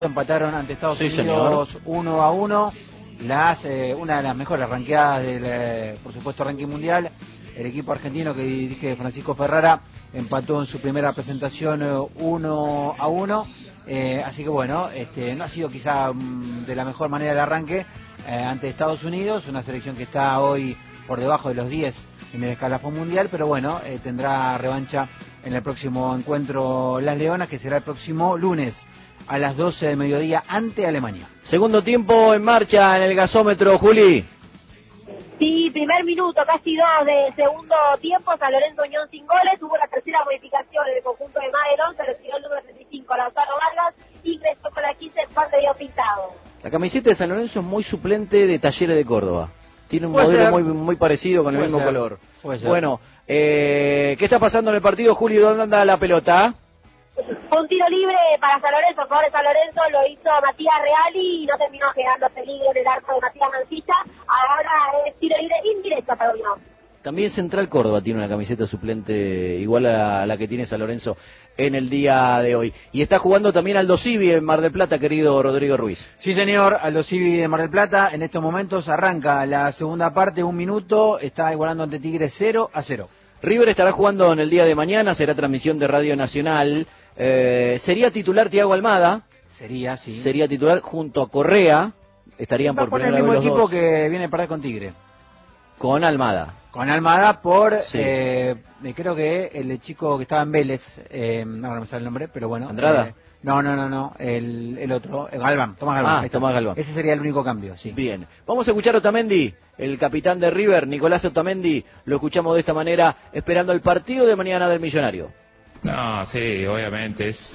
Empataron ante Estados Unidos, señor. 1-1. Una de las mejores ranqueadas del, por supuesto, ranking mundial. El equipo argentino que dirige Francisco Ferrara empató en su primera presentación 1-1. Así que bueno, no ha sido quizá de la mejor manera el arranque ante Estados Unidos, una selección que está hoy por debajo de los 10 en el escalafón mundial, pero bueno, tendrá revancha en el próximo encuentro Las Leonas, que será el próximo lunes a las 12 del mediodía ante Alemania. Segundo tiempo en marcha en el gasómetro, Juli. Sí, primer minuto, casi 2 de segundo tiempo, San Lorenzo Unión sin goles, hubo la tercera modificación en el conjunto de Madelón, se retiró el número 35, Lautaro Vargas, ingresó con la 15 el Juan de Dios Pintado. La camiseta de San Lorenzo es muy suplente de Talleres de Córdoba. Tiene un modelo muy parecido con el mismo color. Bueno, ¿qué está pasando en el partido, Juli? ¿Dónde anda la pelota? Un tiro libre para San Lorenzo, favor de San Lorenzo, lo hizo Matías Reali y no terminó generando peligro en el arco de Matías Mancilla. Ahora es tiro libre indirecto para Unión. También Central Córdoba tiene una camiseta suplente igual a la que tiene San Lorenzo en el día de hoy. Y está jugando también Aldo Civi en Mar del Plata, querido Rodrigo Ruiz. Sí, señor, Aldo Civi de Mar del Plata. En estos momentos arranca la segunda parte, 1 minuto, está igualando ante Tigre 0-0. River estará jugando en el día de mañana, será transmisión de Radio Nacional. Sería titular Thiago Almada. Sería, sí. Sería titular junto a Correa. Estarían por primera vez el mismo los equipo dos. Que viene a perder con Tigre. Con Almada. Con Almada por, sí. Creo que el chico que estaba en Vélez, no me sale el nombre, pero bueno. ¿Andrada? No, el otro, Galván, Tomás Galván. Tomás Galván. Ese sería el único cambio, sí. Bien, vamos a escuchar a Otamendi, el capitán de River, Nicolás Otamendi, lo escuchamos de esta manera, esperando el partido de mañana del Millonario. No, sí, obviamente es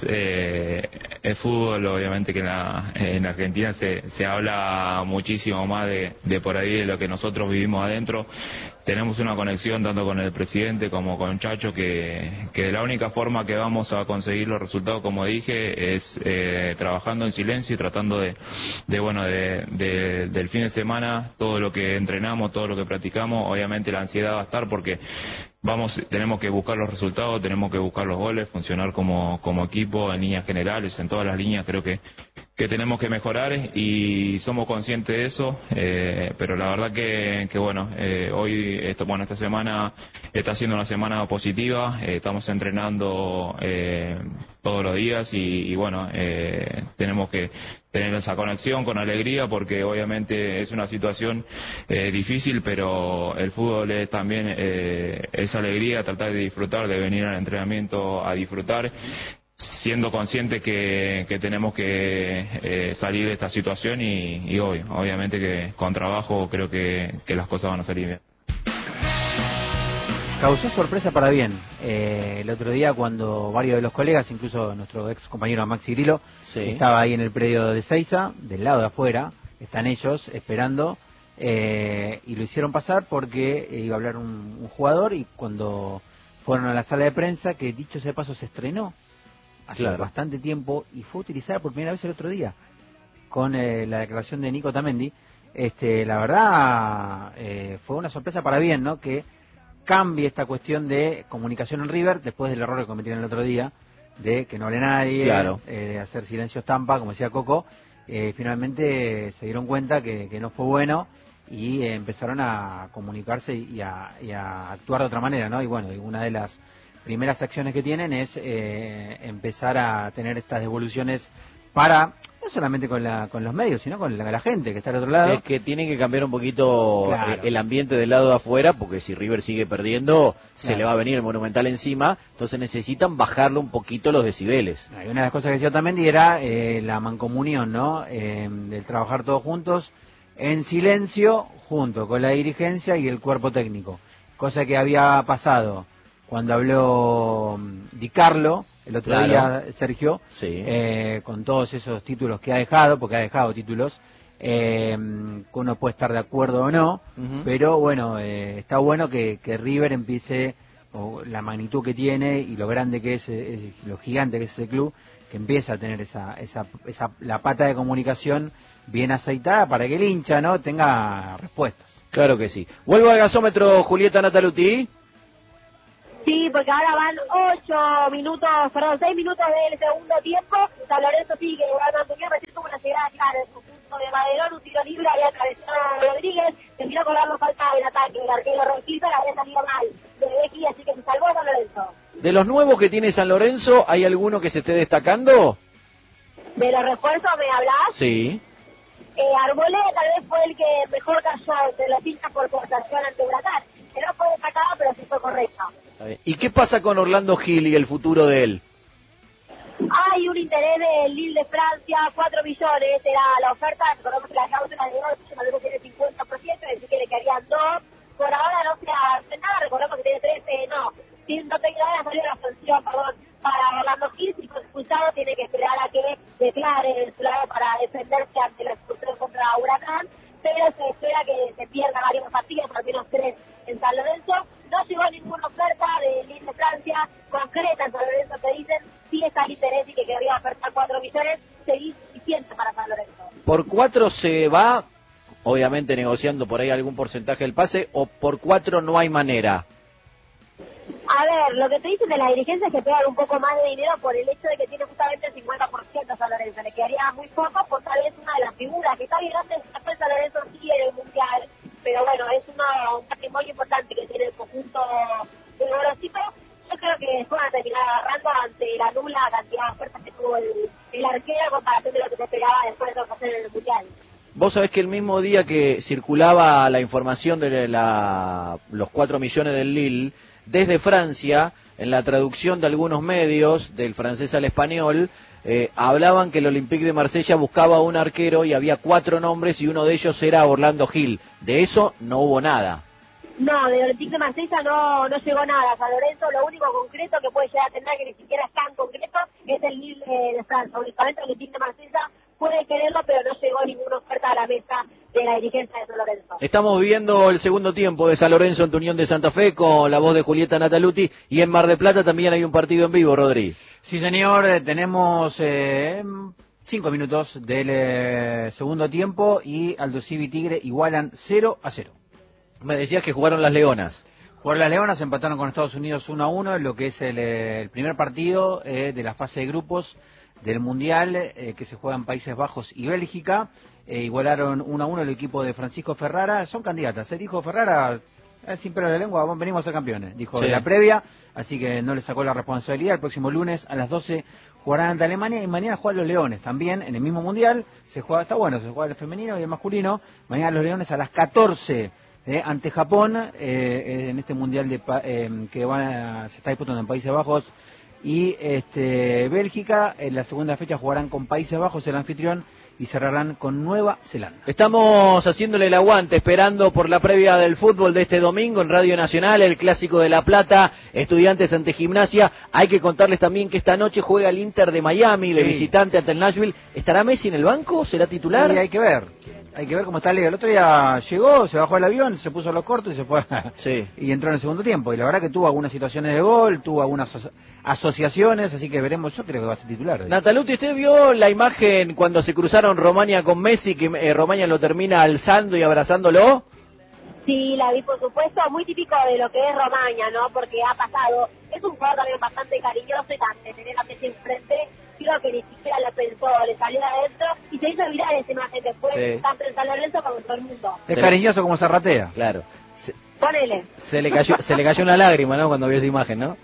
fútbol, obviamente que en Argentina se habla muchísimo más de por ahí de lo que nosotros vivimos adentro. Tenemos una conexión tanto con el presidente como con Chacho que la única forma que vamos a conseguir los resultados, como dije, es trabajando en silencio y tratando del fin de semana, todo lo que entrenamos, todo lo que practicamos, obviamente la ansiedad va a estar porque tenemos que buscar los resultados, tenemos que buscar los goles, funcionar como equipo en líneas generales, en todas las líneas creo que tenemos que mejorar y somos conscientes de eso, pero la verdad que bueno, hoy, esta semana está siendo una semana positiva, estamos entrenando todos los días y bueno, tenemos que tener esa conexión con alegría porque obviamente es una situación difícil, pero el fútbol es también esa alegría, tratar de disfrutar, de venir al entrenamiento a disfrutar, siendo consciente que tenemos que salir de esta situación y hoy, obviamente que con trabajo creo que las cosas van a salir bien. Causó sorpresa para bien el otro día cuando varios de los colegas, incluso nuestro ex compañero Maxi Grillo, sí. Estaba ahí en el predio de Seiza, del lado de afuera, están ellos esperando y lo hicieron pasar porque iba a hablar un jugador y cuando fueron a la sala de prensa, que dicho sea de paso se estrenó hace bastante tiempo y fue utilizada por primera vez el otro día con la declaración de Nico Otamendi. La verdad fue una sorpresa para bien, ¿no? Que cambie esta cuestión de comunicación en River después del error que cometieron el otro día de que no hable nadie, de hacer silencio estampa, como decía Coco. Finalmente se dieron cuenta que no fue bueno y empezaron a comunicarse y a actuar de otra manera, ¿no? Y bueno, una de las primeras acciones que tienen es empezar a tener estas devoluciones para, no solamente con los medios, sino con la gente que está al otro lado. Es que tienen que cambiar un poquito el ambiente del lado de afuera, porque si River sigue perdiendo, se le va a venir el Monumental encima, entonces necesitan bajarle un poquito los decibeles. Una de las cosas que decía también era la mancomunión, ¿no? Del trabajar todos juntos, en silencio, junto con la dirigencia y el cuerpo técnico. Cosa que había pasado cuando habló Di Carlo el otro día, Sergio, con todos esos títulos que ha dejado, porque ha dejado títulos, uno puede estar de acuerdo o no, pero bueno, está bueno que River empiece, o la magnitud que tiene y lo grande que es lo gigante que es ese club, que empieza a tener la pata de comunicación bien aceitada para que el hincha, ¿no?, tenga respuestas. Claro que sí. Vuelvo al gasómetro, Julieta Nataluti. Sí, porque ahora van 6 minutos del segundo tiempo. San Lorenzo sigue jugando a Antonio, recién tuvo una llegada clara en su punto de Maderón, un tiro libre, había atravesado a Rodríguez, terminó cobrando falta en ataque, el arquero Roquita le había salido mal de Becky, así que se salvó San Lorenzo. De los nuevos que tiene San Lorenzo, ¿hay alguno que se esté destacando? ¿De los refuerzos me hablas? Sí. Arboleda tal vez fue el que mejor cayó entre los hinchas por cooptación ante Huracán, que no fue destacado, pero sí fue correcto. ¿Y qué pasa con Orlando Gil y el futuro de él? Hay un interés del Lille de Francia, 4 millones era la oferta, recordemos que la cláusula de 8, Maduro tiene 50%, es decir que le quedarían 2, por ahora no se hace nada, recordemos que tiene 13, no tengo ganas de salir la sanción, para Orlando Gil, si fue expulsado tiene que esperar a que declare en su lado para defenderse ante la expulsión contra Huracán, pero se espera que se pierda varios partidos, al menos 3 en San Lorenzo. No llegó ninguna oferta de Lille de Francia concreta en San Lorenzo, te dicen, sí está el interés y que querría ofertar 4 millones, sería suficiente para San Lorenzo. ¿Por 4 se va, obviamente negociando por ahí algún porcentaje del pase, o por 4 no hay manera? A ver, lo que te dicen de la dirigencia es que pegan un poco más de dinero por el hecho de que tiene justamente el 50% a San Lorenzo. Le quedaría muy poco por tal vez una de las figuras que está bien antes de San Lorenzo sí en el Mundial, pero bueno, es un patrimonio importante que tiene el conjunto de Gorosito. Yo creo que van a terminar agarrando ante la nula cantidad de ofertas que tuvo el arquero en comparación de lo que se esperaba después de lo que hacer en el Mundial. Vos sabés que el mismo día que circulaba la información de los 4 millones del Lille, desde Francia, en la traducción de algunos medios, del francés al español, hablaban que el Olympique de Marsella buscaba un arquero y había 4 nombres y uno de ellos era Orlando Gil. De eso no hubo nada. No, de Olympique de Marsella no llegó nada. San Lorenzo lo único concreto que puede llegar a tener, que ni siquiera es tan concreto, es el Lille de Francia. Únicamente el Olympique de Marsella puede quererlo, pero no llegó ninguna oferta a la mesa de la dirigencia de San Lorenzo. Estamos viendo el segundo tiempo de San Lorenzo ante Unión de Santa Fe con la voz de Julieta Nataluti, y en Mar del Plata también hay un partido en vivo, Rodri. Sí, señor, tenemos 5 minutos del segundo tiempo y Aldo Civi Tigre igualan 0-0. Me decías que jugaron las Leonas. Jugaron las Leonas, empataron con Estados Unidos 1-1 en lo que es el primer partido de la fase de grupos del Mundial que se juega en Países Bajos y Bélgica. Igualaron 1-1 el equipo de Francisco Ferrara. Son candidatas, dijo Ferrara, sin pelo en la lengua, venimos a ser campeones, dijo en la previa, así que no le sacó la responsabilidad. El próximo lunes a las 12 jugarán ante Alemania y mañana juegan los Leones también en el mismo Mundial. Se juega, está bueno, se juega el femenino y el masculino. Mañana los Leones a las 14 ante Japón en este Mundial que se está disputando en Países Bajos y Bélgica. En la segunda fecha jugarán con Países Bajos, el anfitrión, y cerrarán con Nueva Zelanda. Estamos haciéndole el aguante, esperando por la previa del fútbol de este domingo en Radio Nacional, el Clásico de La Plata, Estudiantes ante Gimnasia. Hay que contarles también que esta noche juega el Inter de Miami, de visitante ante el Nashville. ¿Estará Messi en el banco? ¿Será titular? Sí, hay que ver cómo está Leo. El otro día llegó, se bajó del avión, se puso los cortos y se fue y entró en el segundo tiempo. Y la verdad que tuvo algunas situaciones de gol, tuvo algunas asociaciones, así que veremos. Yo creo que va a ser titular. Nataluti, ¿usted vio la imagen cuando se cruzaron Romaña con Messi, que Romaña lo termina alzando y abrazándolo? Sí, la vi, por supuesto, muy típico de lo que es Romaña, ¿no? Porque ha pasado, es un jugador también bastante cariñoso y también tener a Messi enfrente, creo que ni siquiera lo pensó, le salió de adentro y se hizo viral esa imagen después, tanto en San Lorenzo como en todo el mundo. Es cariñoso como Zarratea. Claro. Ponele. Se le cayó una lágrima, ¿no? Cuando vio esa imagen, ¿no?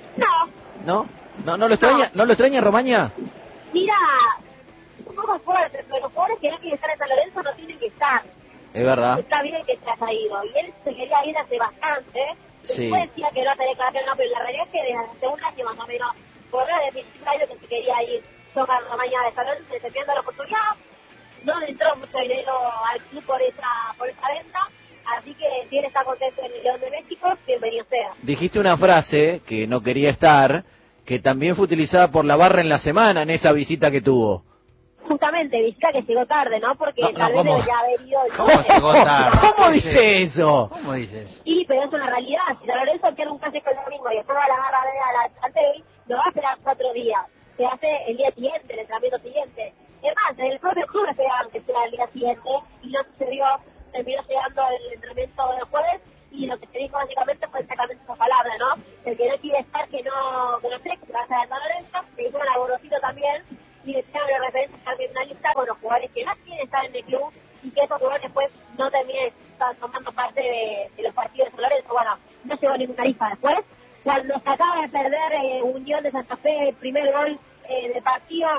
¿No lo extraña? ¿No lo extraña Romaña? Mira, es un poco fuerte, pero los jugadores que no quieren estar en San Lorenzo no tienen que estar. Es verdad. Está bien que se haya ido. Y él se quería ir hace bastante. Después decía que no tenía que hacer, pero la realidad es que desde hace un año más o menos, por desde principio año que se quería ir Tomás Romaña de San Lorenzo, se pidiendo la oportunidad. No le entró mucho dinero al club por esa venta. Así que si él está contento en el León de México, bienvenido sea. Dijiste una frase que no quería estar, que también fue utilizada por la barra en la semana en esa visita que tuvo. Justamente, visita que llegó tarde, ¿no? Porque tal vez debería haber ido el ¿Cómo llegó tarde? ¿Cómo dice eso? ¿Cómo dices? Sí, pero es una realidad. Si San Lorenzo quiere un clásico el domingo y después va a la barra ante él, no va a esperar 4 días. Se hace el día siguiente, el entrenamiento siguiente. Es más, en el propio club esperaban que sea el día siguiente y no sucedió. Terminó llegando el entrenamiento del jueves y lo que se dijo básicamente fue exactamente esa palabra, ¿no? el que no quiere estar, que no sé, que va a ser San Lorenzo, le dijeron a Borosito también, y le hicieron de referencia también una lista con los jugadores que no quieren estar en el club, y que esos jugadores después no terminen tomando parte de los partidos de San Lorenzo. Bueno, no llegó ninguna lista después. Cuando se acaba de perder Unión de Santa Fe, el primer gol del partido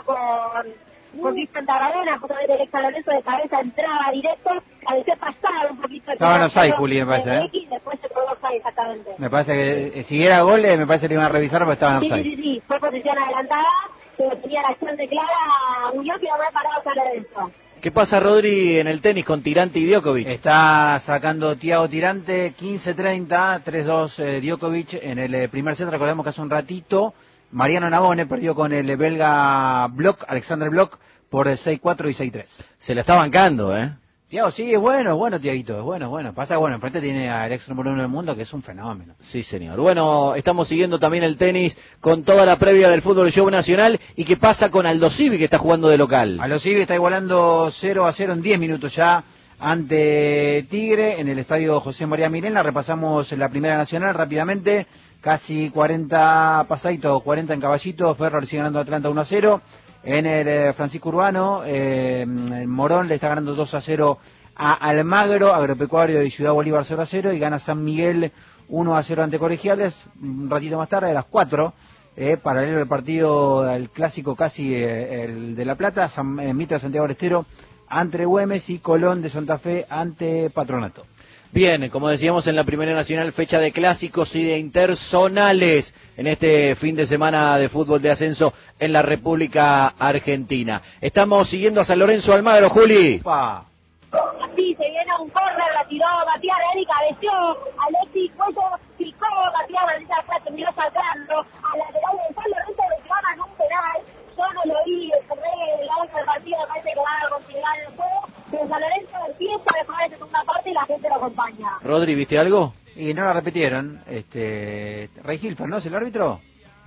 con Cristian Tarragona, justamente el ex San Lorenzo de cabeza entraba directo, parecía pasar un poquito. Estaba en offside, Juli, me parece. Después se probó offside, exactamente. Me parece que si era gol, me parece que iban a revisar porque estaba en offside. Sí, fue posición adelantada, pero tenía la acción de clara Unión que no había parado San Lorenzo. ¿Qué pasa, Rodri, en el tenis con Tirante y Djokovic? Está sacando Thiago Tirante, 15-30, 3-2 Djokovic en el primer set. Recordemos que hace un ratito Mariano Navone perdió con el belga Bloch, Alexander Bloch, por 6-4 y 6-3. Se la está bancando, Thiago, sí, es bueno, Thiaguito, es bueno. Pasa, enfrente tiene al ex número 1 del mundo, que es un fenómeno. Sí, señor. Bueno, estamos siguiendo también el tenis con toda la previa del fútbol show nacional. ¿Y qué pasa con Aldo Civi, que está jugando de local? Aldo Civi está igualando 0-0 en 10 minutos ya ante Tigre en el estadio José María Mirena. Repasamos la primera nacional rápidamente. Casi 40 pasaditos, 40 en Caballito. Ferro le sigue ganando a Atlanta 1-0. En el Francisco Urbano, Morón le está ganando 2-0 a Almagro, Agropecuario de Ciudad Bolívar 0-0, y gana San Miguel 1-0 ante Colegiales. Un ratito más tarde, a las 4, paralelo el partido, el clásico casi, el de La Plata, Mitra Santiago del Estero ante Güemes y Colón de Santa Fe ante Patronato. Bien, como decíamos en la Primera Nacional, fecha de clásicos y de interzonales en este fin de semana de fútbol de ascenso en la República Argentina. Estamos siguiendo a San Lorenzo Almagro, Juli. ¡Opa! Así se viene un córner, la tiró Matías Reali, cabeció, Alexis Cuello picó, Matías Reali terminó sacando a lateral de San Lorenzo, reclaman un penal. Yo no lo vi, el lado del partido, parece que van a continuar el juego, pero San Lorenzo empieza a mejorar esa segunda parte y la gente lo acompaña. Rodri, ¿viste algo? Y no la repitieron. Rey Hilfer, ¿no es el árbitro?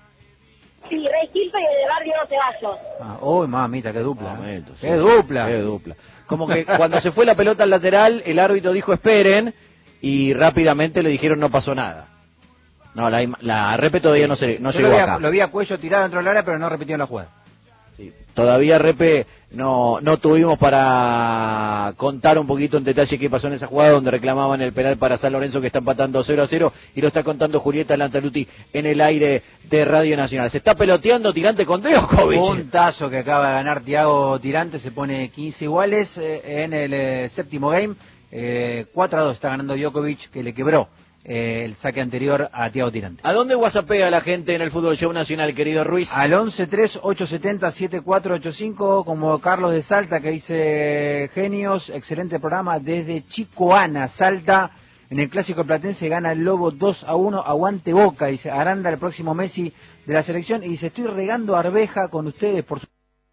Sí, Rey Hilfer y el de Barrio Ceballos. Uy, mamita, qué dupla. Momento, sí, ¡Qué dupla! ¡Qué dupla! Como que cuando se fue la pelota al lateral, el árbitro dijo esperen, y rápidamente le dijeron no pasó nada. No, la Repe todavía no llegó acá. Lo vi a Cuello tirado dentro del área, pero no repitieron la jugada. Sí, todavía Repe no tuvimos para contar un poquito en detalle qué pasó en esa jugada donde reclamaban el penal para San Lorenzo, que está empatando 0-0, y lo está contando Julieta Lantaluti en el aire de Radio Nacional. Se está peloteando Tirante con Djokovic. Puntazo que acaba de ganar Thiago Tirante, se pone 15 iguales en el séptimo game. 4-2 está ganando Djokovic, que le quebró el saque anterior a Thiago Tirante. ¿A dónde whatsappea la gente en el Fútbol Show Nacional, querido Ruiz? Al 11-3-870-7485, como Carlos de Salta, que dice: genios, excelente programa desde Chicoana, Salta. En el Clásico Platense gana el Lobo 2-1, aguante Boca, dice Aranda, el próximo Messi de la selección. Y dice: estoy regando arveja con ustedes, por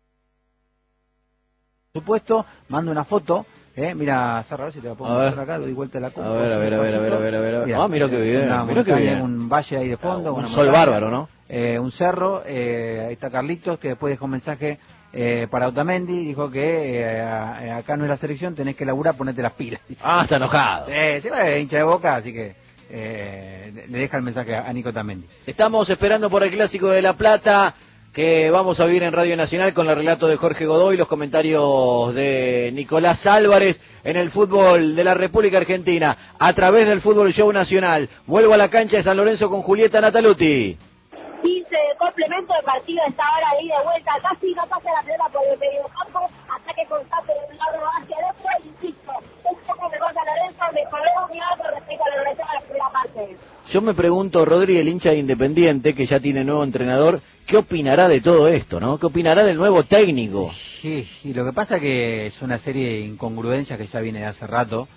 supuesto. Mando una foto. Mira, Sarra, a ver si te la puedo mostrar acá, doy vuelta a la copa. A ver. Mira qué bien, mira qué bien. Un valle ahí de fondo. Un sol bárbaro, ¿no? Un cerro, ahí está Carlitos, que después dejó un mensaje para Otamendi, dijo que acá no es la selección, tenés que laburar, ponete las pilas. Está enojado. Sí, hincha de Boca, así que le deja el mensaje a Nico Otamendi. Estamos esperando por el Clásico de La Plata, que vamos a vivir en Radio Nacional con el relato de Jorge Godoy, los comentarios de Nicolás Álvarez en el fútbol de la República Argentina, a través del Fútbol Show Nacional. Vuelvo a la cancha de San Lorenzo con Julieta Nataluti. 15 de complemento, el partido está ahora ahí de vuelta, casi no pasa la pelota por el medio campo, ataque constante de un lado hacia el otro, insisto, un poco mejor San Lorenzo, mejoró un nivel con respecto a la Lorenzo de la primera parte. Yo me pregunto, Rodri, el hincha de Independiente, que ya tiene nuevo entrenador, ¿qué opinará de todo esto, no? ¿Qué opinará del nuevo técnico? Sí, y lo que pasa que es una serie de incongruencias que ya viene de hace rato.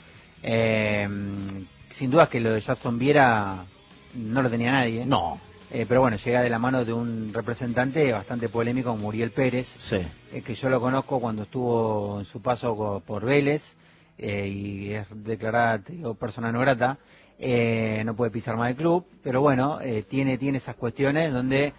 Sin duda que lo de Jackson Viera no lo tenía nadie. No. Pero bueno, llega de la mano de un representante bastante polémico, Muriel Pérez, sí. Que yo lo conozco cuando estuvo en su paso por Vélez, y es declarada, te digo, persona no grata. No puede pisar más el club, pero bueno, tiene esas cuestiones donde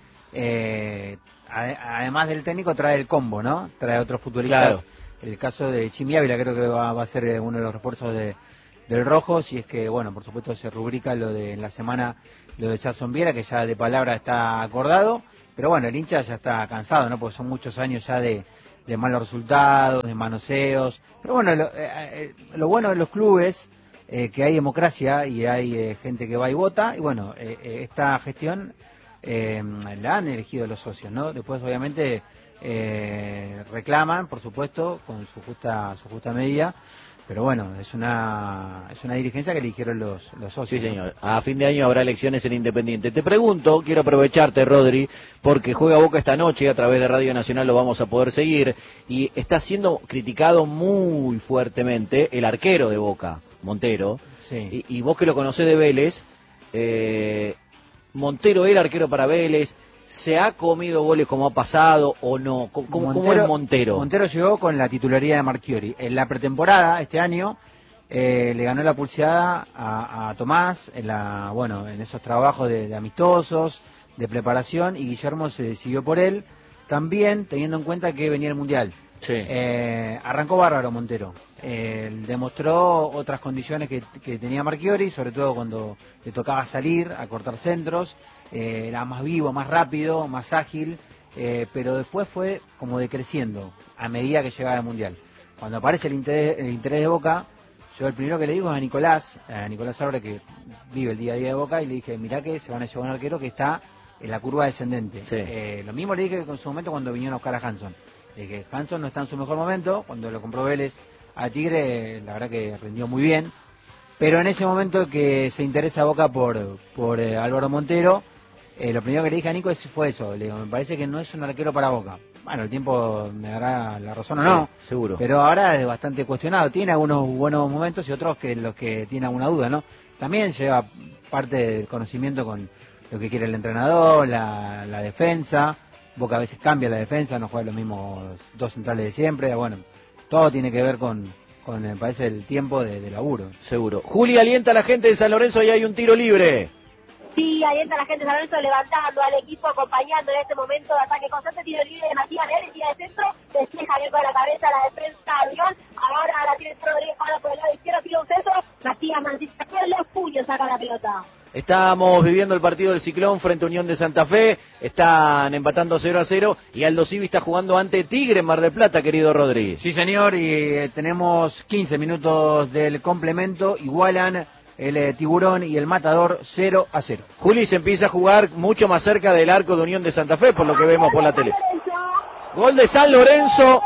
además del técnico trae el combo, ¿no? Trae otros futbolistas. Claro. El caso de Chimi Ávila creo que va a ser uno de los refuerzos del rojo, si es que, bueno, por supuesto se rubrica lo de en la semana, lo de Jason Viera, que ya de palabra está acordado, pero bueno, el hincha ya está cansado, ¿no? Porque son muchos años ya de malos resultados, de manoseos, pero bueno, lo bueno de los clubes, que hay democracia y hay gente que va y vota, y bueno, esta gestión la han elegido los socios, ¿no? Después obviamente reclaman, por supuesto, con su justa medida, pero bueno, es una dirigencia que eligieron los socios. Sí, señor. A fin de año habrá elecciones en Independiente. Te pregunto, quiero aprovecharte, Rodri, porque juega Boca esta noche, a través de Radio Nacional lo vamos a poder seguir, y está siendo criticado muy fuertemente el arquero de Boca, Montero, sí. y vos que lo conocés de Vélez, Montero era arquero para Vélez, ¿se ha comido goles como ha pasado o no? ¿Cómo es Montero? Montero llegó con la titularidad de Marchiori. En la pretemporada, este año, le ganó la pulseada a Tomás, en esos trabajos de amistosos, de preparación, y Guillermo se decidió por él, también teniendo en cuenta que venía el Mundial. Sí. Arrancó bárbaro Montero. Demostró otras condiciones que tenía Marchiori, sobre todo cuando le tocaba salir a cortar centros. Era más vivo, más rápido, más ágil, pero después fue como decreciendo a medida que llegaba el Mundial. Cuando aparece el interés de Boca, yo el primero que le digo es a Nicolás Álvarez, que vive el día a día de Boca, y le dije, mirá que se van a llevar un arquero que está en la curva descendente. Sí. Lo mismo le dije en su momento cuando vinieron a buscar a Hanson. Le dije, Hanson no está en su mejor momento, cuando lo compró Vélez a Tigre, la verdad que rindió muy bien, pero en ese momento que se interesa Boca por Álvaro Montero, lo primero que le dije a Nico fue eso, le digo, me parece que no es un arquero para Boca. Bueno, el tiempo me dará la razón o no, seguro. Pero ahora es bastante cuestionado, tiene algunos buenos momentos y otros que los que tienen alguna duda, ¿no? También lleva parte del conocimiento con lo que quiere el entrenador, la defensa. Boca a veces cambia la defensa, no juega los mismos dos centrales de siempre, bueno, todo tiene que ver con me parece, el tiempo de laburo. Seguro. Juli, alienta a la gente de San Lorenzo y hay un tiro libre. Sí, ahí entra la gente de San Lorenzo levantando al equipo, acompañando en este momento de ataque constante, tiro libre de Matías Vélez, tira de centro, despeja bien con la cabeza la defensa Avión, ahora la tiene Rodríguez para por el lado izquierdo, tira un centro, Matías Mancilla con los puños saca la pelota. Estamos viviendo el partido del Ciclón frente a Unión de Santa Fe, están empatando 0-0 y Aldo Civi está jugando ante Tigre en Mar del Plata, querido Rodríguez. Sí, señor, y tenemos 15 minutos del complemento, igualan el Tiburón y el Matador 0-0. Juli, se empieza a jugar mucho más cerca del arco de Unión de Santa Fe, por lo que vemos por la tele. Gol de San Lorenzo.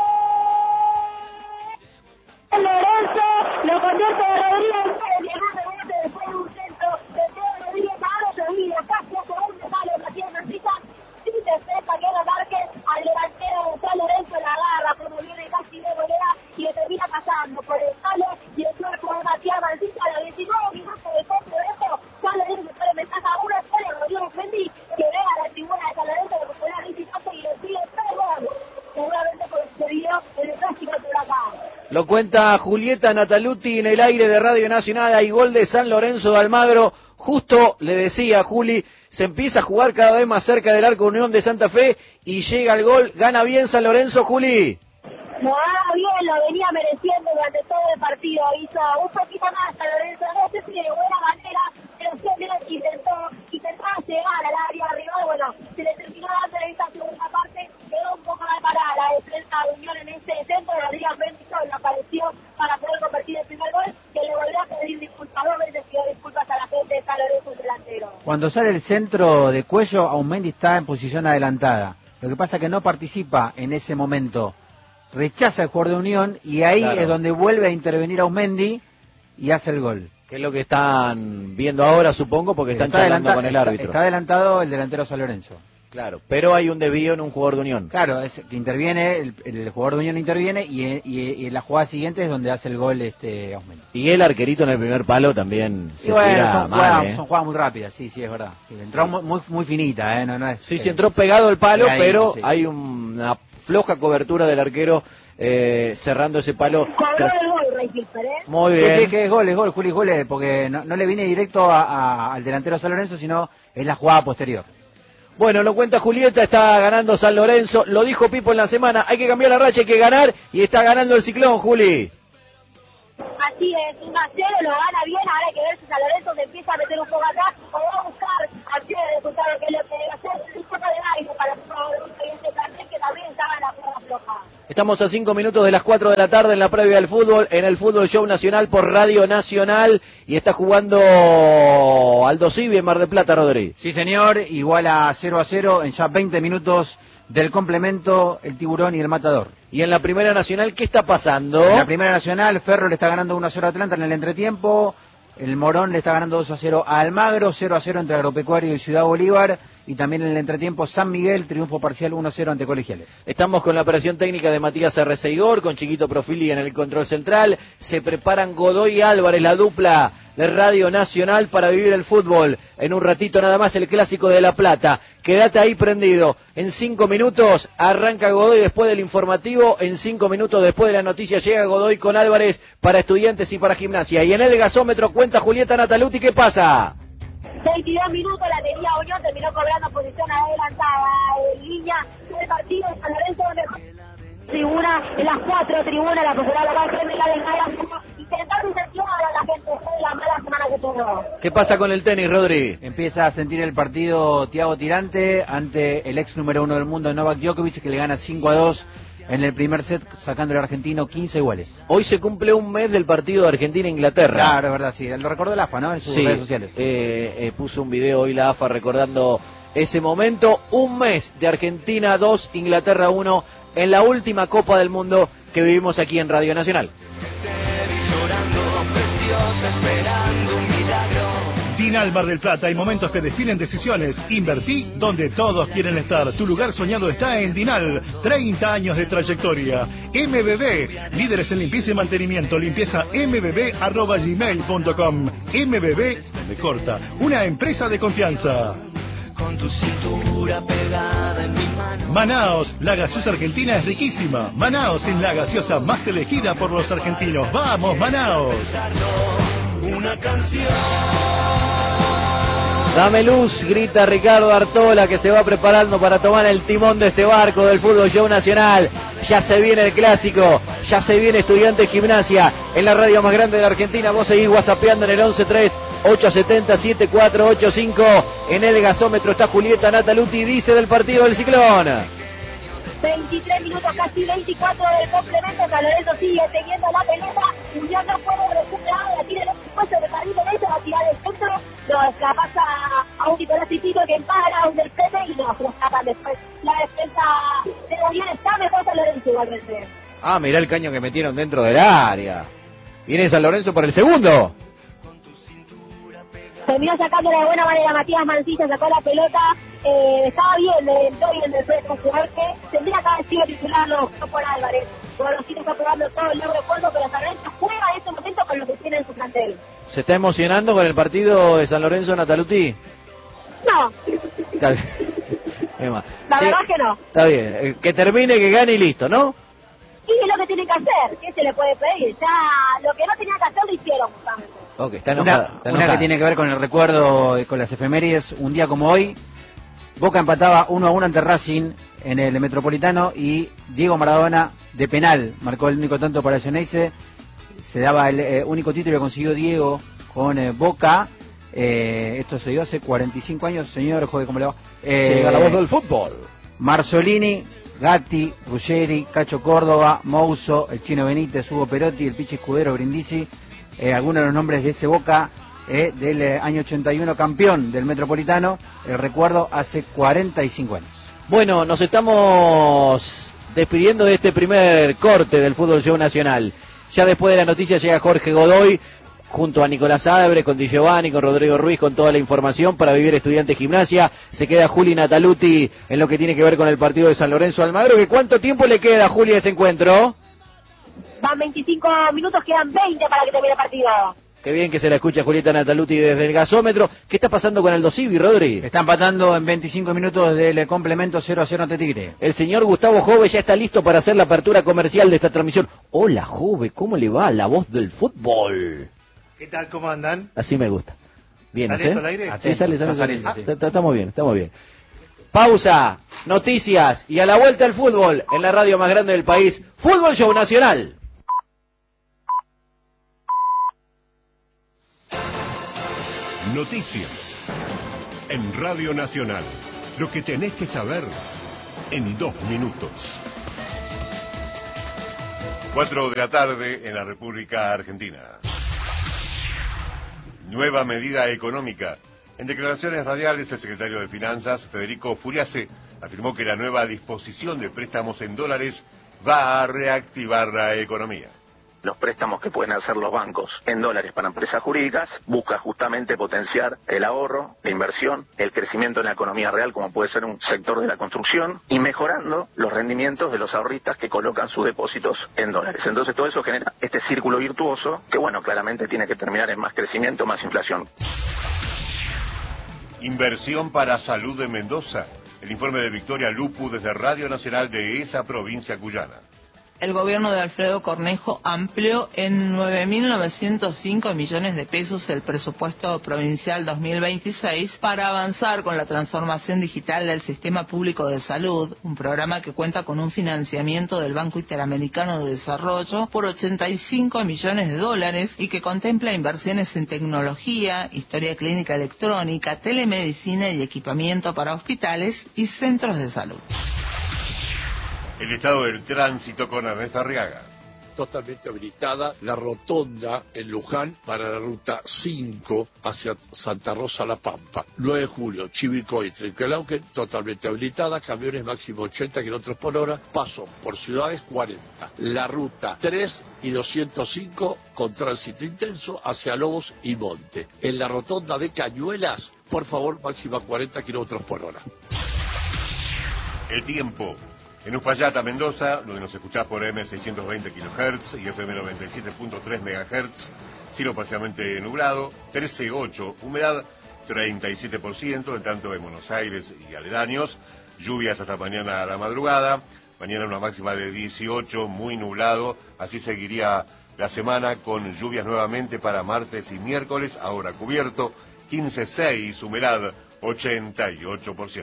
San Lorenzo lo convierte de Rodríguez, después de un centro de Rodríguez a Aro Sevilla, casi a segundo palo, Matías Mancilla, sí se sepa que era Márquez al delantero de San Lorenzo, la agarra, como viene casi de volea y le termina pasando por el palo y el cuerpo de Matías Mancilla a los 19 minutos de corte de eso, San Lorenzo pone ventaja 1-0, Rodrigo Fendi, que ve a la tribuna de San Lorenzo de popular visitante y le sigue 3 goles, seguramente por el video en el clásico de Huracán. Lo cuenta Julieta Nataluti en el aire de Radio Nacional. Hay gol de San Lorenzo de Almagro. Justo le decía Juli, se empieza a jugar cada vez más cerca del arco Unión de Santa Fe y llega el gol. Gana bien San Lorenzo, Juli. Lo gana bien, lo venía mereciendo durante todo el partido. Hizo un poquito más San Lorenzo, no sé si de buena manera, pero siempre intentó llegar al área rival. Bueno, se le terminó dando en esta segunda parte, quedó un poco mal parada la defensa de Unión en este centro. Rodríguez Bendison apareció para poder convertir el primer gol, que le volvió a pedir disculpas 2 veces, pidió disculpas a la gente de San Lorenzo, el delantero. Cuando sale el centro de Cuello, Aumendi está en posición adelantada. Lo que pasa es que no participa en ese momento. Rechaza el jugador de Unión y ahí es donde vuelve a intervenir Aumendi y hace el gol. Que es lo que están viendo ahora, supongo, porque están charlando con el árbitro. Está adelantado el delantero San Lorenzo. Claro, pero hay un desvío en un jugador de Unión. Claro, es que interviene, el jugador de Unión interviene y en la jugada siguiente es donde hace el gol Aumendi. Y el arquerito en el primer palo también se bueno, tira mal, son jugadas muy rápidas, sí, es verdad. Sí, entró muy finita, no es. Sí, entró pegado el palo, pegadito, pero sí. hay una floja cobertura del arquero cerrando ese palo. Cobró el gol, Ray Hilfer, ¿eh? Muy bien. Sí, que es gol, Juli, gol, porque no le viene directo al delantero San Lorenzo, sino es la jugada posterior. Bueno, lo cuenta Julieta, está ganando San Lorenzo, lo dijo Pipo en la semana, hay que cambiar la racha, hay que ganar, y está ganando el Ciclón, Juli. Así Sí, es 1-0, lo gana bien, ahora hay que ver si San Lorenzo se empieza a meter un poco atrás o va a buscar acciones de resultado, que es lo que debe hacer, un poco de aire para el producto y este cartel que también estaba en la cuerda floja. Estamos a 5 minutos de las 4 de la tarde en la previa del fútbol, en el Fútbol Show Nacional por Radio Nacional, y está jugando Aldo Civi en Mar del Plata, Rodri. Sí, señor, igual a 0-0 en ya 20 minutos del complemento, el Tiburón y el Matador. Y en la Primera Nacional, ¿qué está pasando? En la Primera Nacional, Ferro le está ganando 1-0 a Atlanta en el entretiempo, el Morón le está ganando 2-0 a Almagro, 0-0 entre Agropecuario y Ciudad Bolívar, y también en el entretiempo San Miguel, triunfo parcial 1-0 ante Colegiales. Estamos con la operación técnica de Matías Arreceigor, con Chiquito Profili en el control central. Se preparan Godoy y Álvarez, la dupla de Radio Nacional, para vivir el fútbol. En un ratito nada más el Clásico de La Plata. Quédate ahí prendido. En 5 minutos arranca Godoy después del informativo. En 5 minutos después de la noticia llega Godoy con Álvarez para Estudiantes y para Gimnasia. Y en el gasómetro cuenta Julieta Nataluti, ¿qué pasa? 22 minutos la tenía Unión, terminó cobrando posición adelantada en línea del partido. San Lorenzo mejor tribuna, en las 4 tribunas, la profesora local frente a la delgada, intentando incentivar a la gente después de la mala semana que tuvo. ¿Qué pasa con el tenis, Rodri? Empieza a sentir el partido Thiago Tirante ante el ex número 1 del mundo, Novak Djokovic, que le gana 5-2 en el primer set, sacando al argentino 15 iguales. Hoy se cumple un mes del partido de Argentina-Inglaterra. Claro, es verdad, sí. Lo recordó el AFA, ¿no? En sus redes sociales. Puso un video hoy la AFA recordando ese momento. Un mes de Argentina 2, Inglaterra 1, en la última Copa del Mundo que vivimos aquí en Radio Nacional. Dinal Mar del Plata, hay momentos que definen decisiones. Invertí donde todos quieren estar. Tu lugar soñado está en Dinal. 30 años de trayectoria. MBB, líderes en limpieza y mantenimiento. Limpieza mbb@gmail.com. MBB, donde corta. Una empresa de confianza. Con tu cintura pegada en mi mano. Manaos, la gaseosa argentina es riquísima. Manaos es la gaseosa más elegida por los argentinos. ¡Vamos, Manaos! Una canción. Dame luz, grita Ricardo Artola, que se va preparando para tomar el timón de este barco del Fútbol Show Nacional. Ya se viene el Clásico, ya se viene Estudiantes Gimnasia en la radio más grande de la Argentina. Vos seguís whatsappeando en el 11-3-870-7485. En el gasómetro está Julieta Nataluti, dice del partido del Ciclón. 23 minutos, casi 24 del complemento. San Lorenzo sigue teniendo la pelota. Unión no puede recuperar, la tira en el puesto de carril derecho, va a tirar el centro. No, la pasa a un Nicolás Titito que para un del frente y no, se lo escapan después. La defensa de la Unión está mejor San Lorenzo igualmente. Ah, mirá el caño que metieron dentro del área. Viene San Lorenzo por el segundo. Terminó sacándole de buena manera Matías Mancilla, sacó la pelota, estaba bien, entró bien del frente con su que tendría que haber sido titular, no por Álvarez. Gorosito está probando todo el logro corto, pero San Lorenzo juega en este momento con lo que tiene en su plantel. ¿Se está emocionando con el partido de San Lorenzo, Nataluti? No. Está bien. La verdad que no. Está bien, que termine, que gane y listo, ¿no? Y es lo que tiene que hacer, ¿qué se le puede pedir? Ya lo que no tenía que hacer lo hicieron justamente. Okay, está enojada, una que tiene que ver con el recuerdo, con las efemérides. Un día como hoy, Boca empataba 1-1 ante Racing en el Metropolitano y Diego Maradona de penal marcó el único tanto para Ceneice. Se daba el único título que consiguió Diego con Boca. Esto se dio hace 45 años, señor. Joder, ¿cómo le va? Llega la voz del fútbol. Marzolini, Gatti, Ruggeri, Cacho Córdoba, Mouso, el Chino Benítez, Hugo Perotti, el Pichi Escudero, Brindisi. Algunos de los nombres de ese Boca del año 81, campeón del Metropolitano, el recuerdo hace 45 años. Bueno, nos estamos despidiendo de este primer corte del Fútbol Show Nacional. Ya después de la noticia llega Jorge Godoy, junto a Nicolás Ábrez, con Di Giovanni, con Rodrigo Ruiz, con toda la información para vivir Estudiantes Gimnasia. Se queda Juli Nataluti en lo que tiene que ver con el partido de San Lorenzo Almagro. ¿Que cuánto tiempo le queda, Juli, a ese encuentro? Van 25 minutos, quedan 20 para que termine el partido. Qué bien que se la escucha Julieta Nataluti desde el gasómetro. ¿Qué está pasando con Aldo Civi, Rodri? Está empatando en 25 minutos del complemento 0-0 ante Tigre. El señor Gustavo Jove ya está listo para hacer la apertura comercial de esta transmisión. Hola, Jove, ¿cómo le va? La voz del fútbol. ¿Qué tal? ¿Cómo andan? Así me gusta. Bien, ¿Sale esto al aire? Sí, sale. Sí. Estamos bien. Pausa, noticias y a la vuelta al fútbol en la radio más grande del país, Fútbol Show Nacional. Noticias. En Radio Nacional. Lo que tenés que saber en 2 minutos. 4 de la tarde en la República Argentina. Nueva medida económica. En declaraciones radiales, el secretario de Finanzas, Federico Furiase, afirmó que la nueva disposición de préstamos en dólares va a reactivar la economía. Los préstamos que pueden hacer los bancos en dólares para empresas jurídicas busca justamente potenciar el ahorro, la inversión, el crecimiento en la economía real, como puede ser un sector de la construcción, y mejorando los rendimientos de los ahorristas que colocan sus depósitos en dólares. Entonces todo eso genera este círculo virtuoso que, bueno, claramente tiene que terminar en más crecimiento, más inflación. Inversión para salud de Mendoza. El informe de Victoria Lupu desde Radio Nacional de esa provincia cuyana. El gobierno de Alfredo Cornejo amplió en 9.905 millones de pesos el presupuesto provincial 2026 para avanzar con la transformación digital del sistema público de salud, un programa que cuenta con un financiamiento del Banco Interamericano de Desarrollo por 85 millones de dólares y que contempla inversiones en tecnología, historia clínica electrónica, telemedicina y equipamiento para hospitales y centros de salud. El estado del tránsito con Ernesto Arriaga. Totalmente habilitada la rotonda en Luján para la ruta 5 hacia Santa Rosa La Pampa. 9 de julio, Chivilcoy, Trenquelauquen, totalmente habilitada, camiones máximo 80 kilómetros por hora, paso por ciudades 40. La ruta 3 y 205 con tránsito intenso hacia Lobos y Monte. En la rotonda de Cañuelas, por favor, máxima 40 kilómetros por hora. El tiempo. En Uspallata, Mendoza, donde nos escuchás por M620 kHz y FM 97.3 MHz, cielo parcialmente nublado, 13.8, humedad 37%, en tanto en Buenos Aires y aledaños, lluvias hasta mañana a la madrugada, mañana una máxima de 18, muy nublado, así seguiría la semana con lluvias nuevamente para martes y miércoles, ahora cubierto, 15.6, humedad 88%.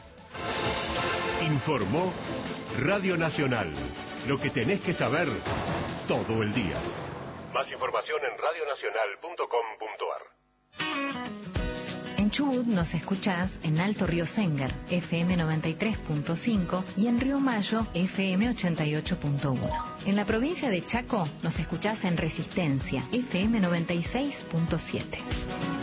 Informó Radio Nacional. Lo que tenés que saber todo el día. Más información en radionacional.com.ar. En Chubut nos escuchás en Alto Río Sénger, FM 93.5 y en Río Mayo, FM 88.1. En la provincia de Chaco nos escuchás en Resistencia, FM 96.7.